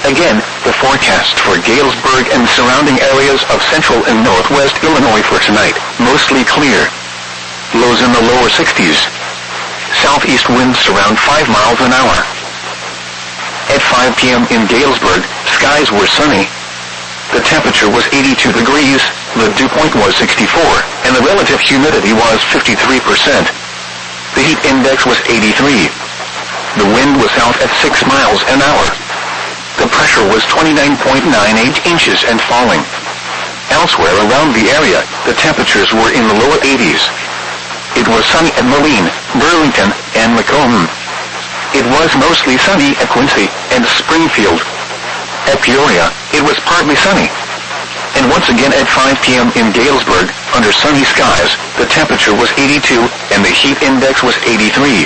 Again, the forecast for Galesburg and surrounding areas of central and northwest Illinois for tonight. Mostly clear. Lows in the lower 60s. Southeast winds around 5 miles an hour. At 5 p.m. in Galesburg, skies were sunny. The temperature was 82 degrees, the dew point was 64, and the relative humidity was 53%. The heat index was 83. The wind was south at 6 miles an hour. The pressure was 29.98 inches and falling. Elsewhere around the area, the temperatures were in the lower 80s. It was sunny at Moline, Burlington, and Macomb. It was mostly sunny at Quincy and Springfield. At Peoria, it was partly sunny. And once again at 5 p.m. in Galesburg, under sunny skies, the temperature was 82 and the heat index was 83.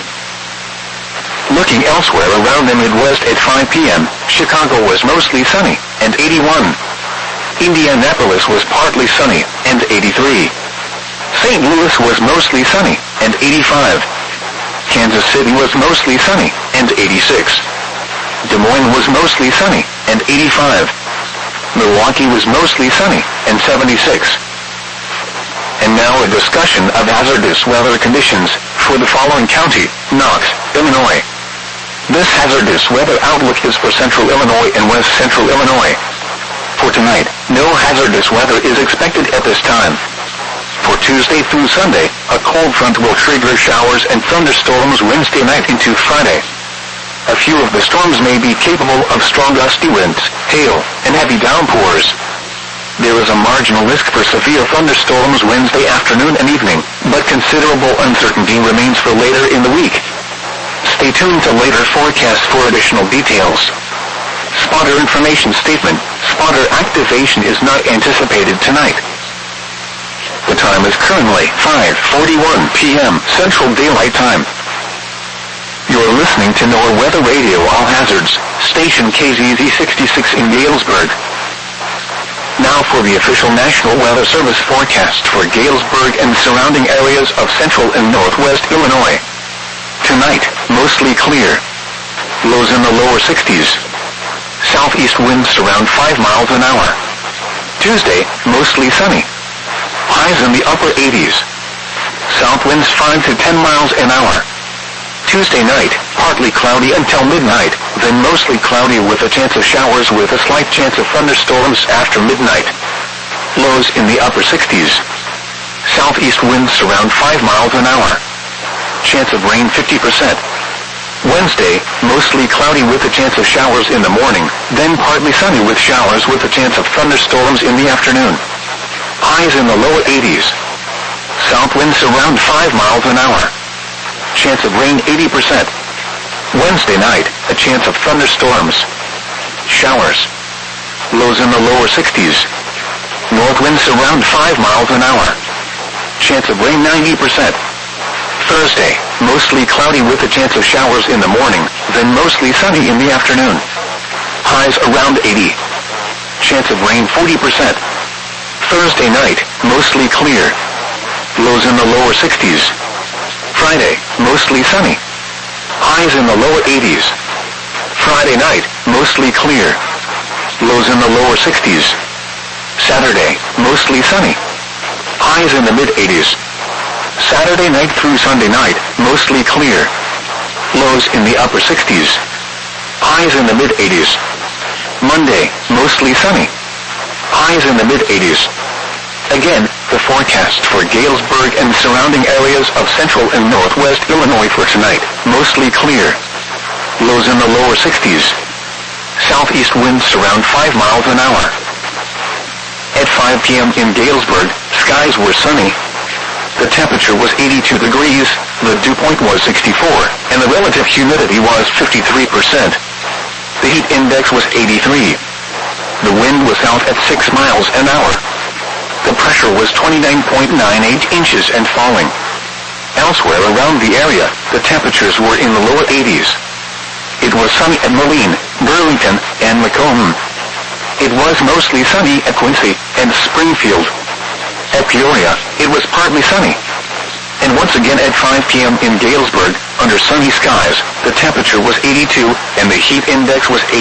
Looking elsewhere around the Midwest at 5 p.m., Chicago was mostly sunny and 81. Indianapolis was partly sunny and 83. St. Louis was mostly sunny and 85. Kansas City was mostly sunny and 86. Des Moines was mostly sunny and 85. Milwaukee was mostly sunny and 76. And now a discussion of hazardous weather conditions for the following county: Knox, Illinois. This hazardous weather outlook is for central Illinois and west central Illinois. For tonight, no hazardous weather is expected at this time. For Tuesday through Sunday, a cold front will trigger showers and thunderstorms Wednesday night into Friday. A few of the storms may be capable of strong gusty winds, hail, and heavy downpours. There is a marginal risk for severe thunderstorms Wednesday afternoon and evening, but considerable uncertainty remains for later in the week. Stay tuned to later forecasts for additional details. Spotter information statement: spotter activation is not anticipated tonight. The time is currently 5:41 p.m. Central Daylight Time. You're listening to NOAA Weather Radio All Hazards, station KZZ 66 in Galesburg. Now for the official National Weather Service forecast for Galesburg and surrounding areas of central and northwest Illinois. Tonight, mostly clear. Lows in the lower 60s. Southeast winds around 5 miles an hour. Tuesday, mostly sunny. Highs in the upper 80s. South winds 5 to 10 miles an hour. Tuesday night, partly cloudy until midnight, then mostly cloudy with a chance of showers with a slight chance of thunderstorms after midnight. Lows in the upper 60s. Southeast winds around 5 miles an hour. Chance of rain 50%. Wednesday, mostly cloudy with a chance of showers in the morning, then partly sunny with showers with a chance of thunderstorms in the afternoon. Highs in the lower 80s. South winds around 5 miles an hour. Chance of rain 80%. Wednesday night, a chance of thunderstorms. Showers. Lows in the lower 60s. North winds around 5 miles an hour. Chance of rain 90%. Thursday, mostly cloudy with a chance of showers in the morning, then mostly sunny in the afternoon. Highs around 80. Chance of rain 40%. Thursday night, mostly clear. Lows in the lower 60s. Friday, mostly sunny. Highs in the lower 80s. Friday night, mostly clear. Lows in the lower 60s. Saturday, mostly sunny. Highs in the mid-80s. Saturday night through Sunday night, mostly clear. Lows in the upper 60s. Highs in the mid-80s. Monday, mostly sunny. Highs in the mid-80s. Again, the forecast for Galesburg and surrounding areas of central and northwest Illinois for tonight. Mostly clear. Lows in the lower 60s. Southeast winds around 5 miles an hour. At 5 p.m. in Galesburg, skies were sunny. The temperature was 82 degrees, the dew point was 64, and the relative humidity was 53%. The heat index was 83. The wind was south at 6 miles an hour. The pressure was 29.98 inches and falling. Elsewhere around the area, the temperatures were in the lower 80s. It was sunny at Moline, Burlington, and Macomb. It was mostly sunny at Quincy and Springfield. At Peoria, it was partly sunny. And once again at 5 p.m. in Galesburg, under sunny skies, the temperature was 82 and the heat index was 83.